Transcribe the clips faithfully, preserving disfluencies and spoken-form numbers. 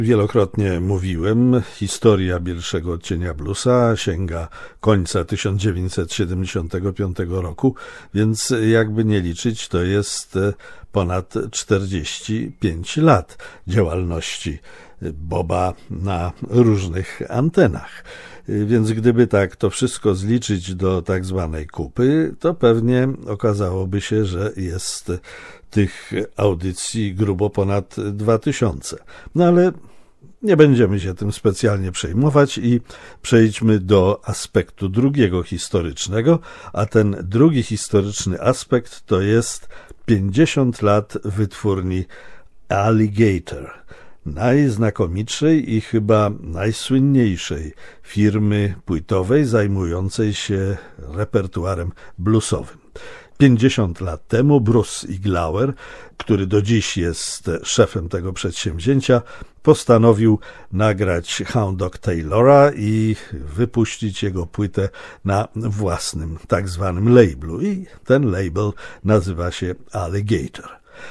Wielokrotnie mówiłem, historia pierwszego odcienia bluesa sięga końca tysiąc dziewięćset siedemdziesiątego piątego roku, więc jakby nie liczyć, to jest ponad czterdzieści pięć lat działalności Boba na różnych antenach. Więc gdyby tak to wszystko zliczyć do tak zwanej kupy, to pewnie okazałoby się, że jest tych audycji grubo ponad dwa tysiące. No ale nie będziemy się tym specjalnie przejmować i przejdźmy do aspektu drugiego historycznego, a ten drugi historyczny aspekt to jest pięćdziesiąt lat wytwórni Alligator, najznakomitszej i chyba najsłynniejszej firmy płytowej zajmującej się repertuarem bluesowym. pięćdziesiąt lat temu Bruce Iglauer, który do dziś jest szefem tego przedsięwzięcia, postanowił nagrać Hound Dog Taylora i wypuścić jego płytę na własnym tak zwanym labelu. I ten label nazywa się Alligator.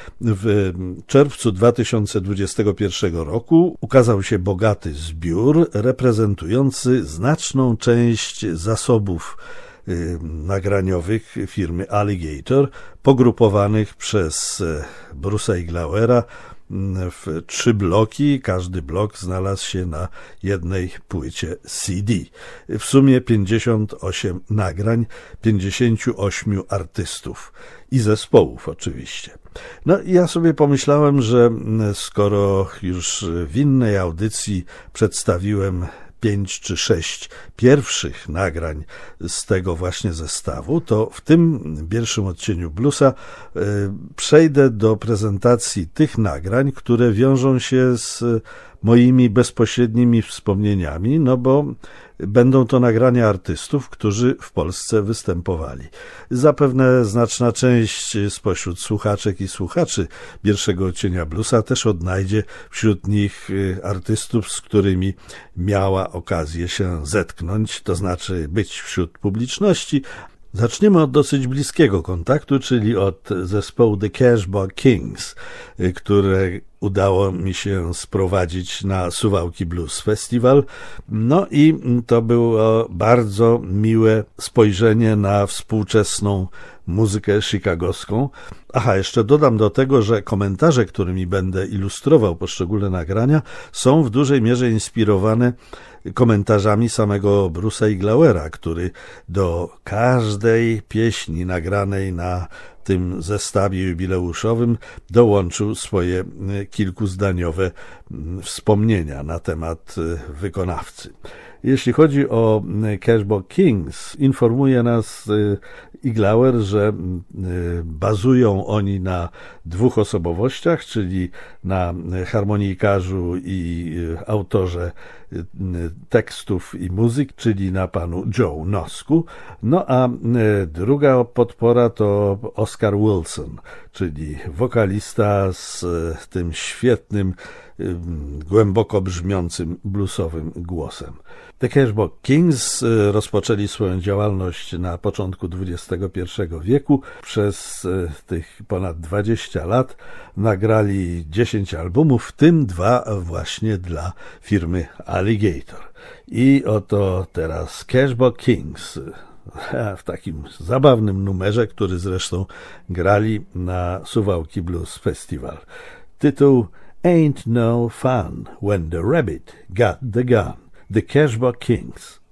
W czerwcu dwa tysiące dwudziestego pierwszego roku ukazał się bogaty zbiór reprezentujący znaczną część zasobów nagraniowych firmy Alligator, pogrupowanych przez Bruce'a Iglauera w trzy bloki. Każdy blok znalazł się na jednej płycie C D. W sumie pięćdziesiąt osiem nagrań, pięćdziesięciu ośmiu artystów i zespołów oczywiście. No i ja sobie pomyślałem, że skoro już w innej audycji przedstawiłem pięć czy sześć pierwszych nagrań z tego właśnie zestawu, to w tym pierwszym odcieniu bluesa y, przejdę do prezentacji tych nagrań, które wiążą się z moimi bezpośrednimi wspomnieniami, no bo będą to nagrania artystów, którzy w Polsce występowali. Zapewne znaczna część spośród słuchaczek i słuchaczy pierwszego odcienia bluesa też odnajdzie wśród nich artystów, z którymi miała okazję się zetknąć, to znaczy być wśród publiczności. Zaczniemy od dosyć bliskiego kontaktu, czyli od zespołu The Cashbox Kings, które udało mi się sprowadzić na Suwałki Blues Festival. No i to było bardzo miłe spojrzenie na współczesną muzykę chicagowską. Aha, jeszcze dodam do tego, że komentarze, którymi będę ilustrował poszczególne nagrania, są w dużej mierze inspirowane komentarzami samego Bruce'a Iglauera, który do każdej pieśni nagranej na tym zestawie jubileuszowym dołączył swoje kilkuzdaniowe wspomnienia na temat wykonawcy. Jeśli chodzi o Cashbox Kings, informuje nas Iglauer, że bazują oni na dwóch osobowościach, czyli na harmonikarzu i autorze tekstów i muzyk, czyli na panu Joe Nosku. No a druga podpora to Oscar Wilson, czyli wokalista z tym świetnym, głęboko brzmiącym bluesowym głosem. The Cashbox Kings rozpoczęli swoją działalność na początku dwudziestego pierwszego wieku. Przez tych ponad dwadzieścia lat nagrali dziesięć albumów, w tym dwa właśnie dla firmy Alligator. I oto teraz Cashbox Kings w takim zabawnym numerze, który zresztą grali na Suwałki Blues Festival. Tytuł Ain't No Fun When the Rabbit Got the Gun. The Cashbox Kings.